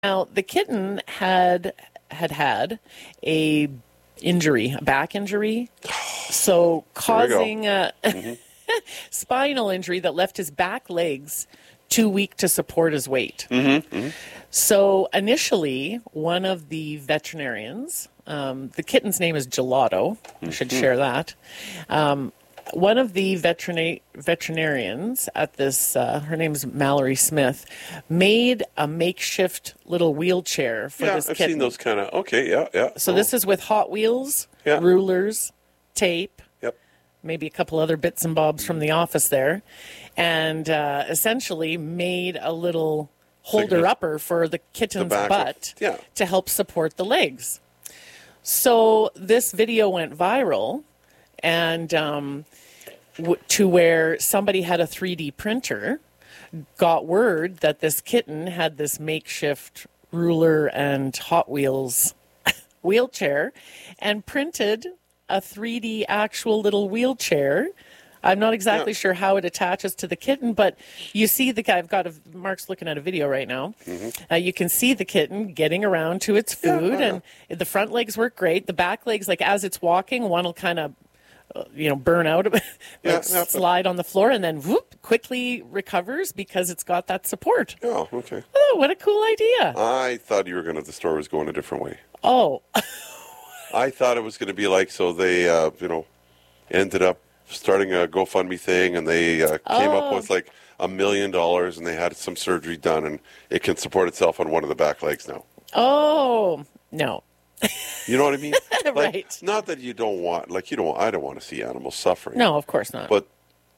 Now, the kitten had a injury, a back injury, so causing a spinal injury that left his back legs too weak to support his weight. So initially, one of the veterinarians, the kitten's name is Gelato, I should share that. One of the veterinarians at this, her name's Mallory Smith, made a makeshift little wheelchair for this kitten. Yeah, I've seen those kind of, yeah. So this is with Hot Wheels, rulers, tape, maybe a couple other bits and bobs from the office there, and essentially made a little holder-upper for the kitten's butt to help support the legs. So this video went viral, and to where somebody had a 3D printer, got word that this kitten had this makeshift ruler and Hot Wheels wheelchair, and printed a 3D actual little wheelchair. I'm not exactly sure how it attaches to the kitten, but you see the guy. Mark's looking at a video right now. You can see the kitten getting around to its food, and the front legs work great. The back legs, like as it's walking, one will kind of burn out, slide on the floor, and then whoop, quickly recovers because it's got that support. Oh, okay. Oh, what a cool idea. I thought the story was going a different way. Oh. I thought it was going to be like, so they, ended up starting a GoFundMe thing, and they came up with like $1 million, and they had some surgery done, and it can support itself on one of the back legs now. Oh, no. You know what I mean? Right. Not that you don't want, I don't want to see animals suffering. No, of course not. But,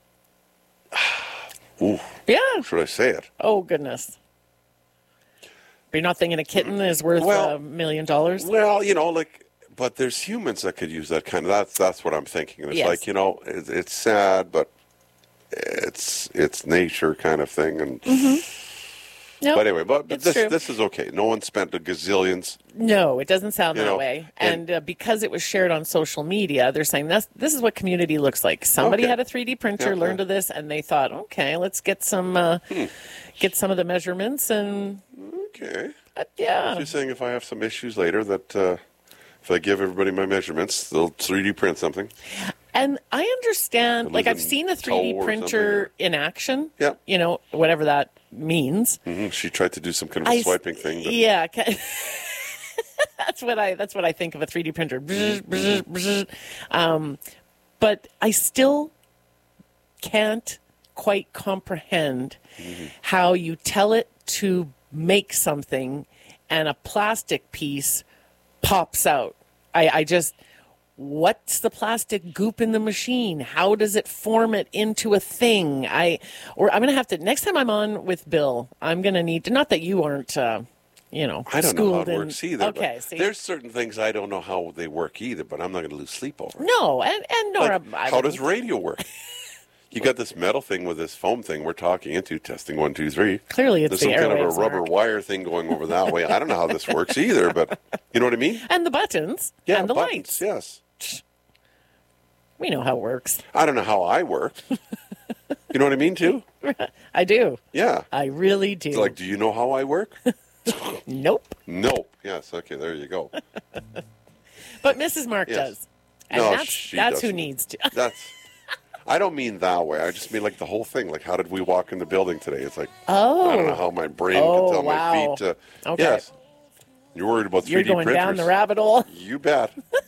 should I say it? Oh, goodness. But you're not thinking a kitten is worth $1 million? Well, but there's humans that could use that kind of, that's what I'm thinking. It's it's sad, but it's nature kind of thing. And Nope, but anyway, this is okay. No one spent a gazillions. No, it doesn't sound that way. And because it was shared on social media, they're saying this is what community looks like. Somebody had a 3D printer, learned of this, and they thought, okay, let's get some of the measurements and. Okay. Yeah. You're saying if I have some issues later that if I give everybody my measurements, they'll 3D print something. And I understand, I've seen a 3D printer in action. Yeah. Whatever that means. She tried to do some kind of a swiping thing. But... Yeah. That's what I think of a 3D printer. But I still can't quite comprehend how you tell it to make something and a plastic piece pops out. I just, what's the plastic goop in the machine? How does it form it into a thing? I'm going to have to, next time I'm on with Bill, I'm going to need to, not that you aren't, I don't know how it works either. Okay. There's certain things I don't know how they work either, but I'm not going to lose sleep over. No, and Nora. How does radio work? You got this metal thing with this foam thing we're talking into, testing 1, 2, 3. Clearly, it's There's the some kind of a airwaves, rubber Mark. wire thing going over that way. I don't know how this works either, but you know what I mean? And the buttons. And the buttons, lights. Yes. We know how it works. I don't know how I work. You know what I mean, too? I do. Yeah. I really do. It's do you know how I work? Nope. Yes. Okay, there you go. But Mrs. Mark does. And that's who needs to. I don't mean that way. I just mean the whole thing. How did we walk in the building today? It's I don't know how my brain can tell my feet to. Okay. Yes. You're worried about 3D You're going printers. down the rabbit hole. You bet.